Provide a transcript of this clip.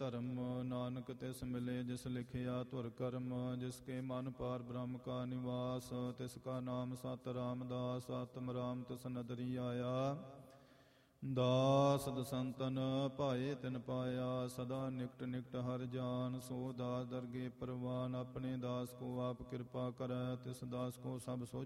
ਧਰਮ। ਨਾਨਕ ਤਿਸ ਮਿਲੇ ਜਿਸ ਲਿਖਿਆ ਧੁਰ ਕਰਮ। ਜਿਸ ਕੇ ਮਨ ਪਾਰ ਬ੍ਰਹਮ ਕਾ ਨਿਵਾਸ। ਤਿਸ ਕਾ ਨਾਮ ਸਤ ਰਾਮਦਾਸ। ਆਤਮ ਰਾਮ ਤਿਸ ਨਦਰੀ ਆਇਆ। ਦਾਸ ਦਸੰਤਨ ਭਾਏ ਤਿਨ ਪਾਇਆ। ਸਦਾ ਨਿਕਟ ਨਿਕਟ ਹਰ ਜਾਨ। ਸੋ ਦਾਸ ਦਰਗੇ ਪ੍ਰਵਾਨ। ਆਪਣੇ ਦਾਸ ਕੋ ਆਪ ਕਿਰਪਾ ਕਰੈ। ਤਿਸ ਦਾਸ ਕੋ ਸਭ ਸੋ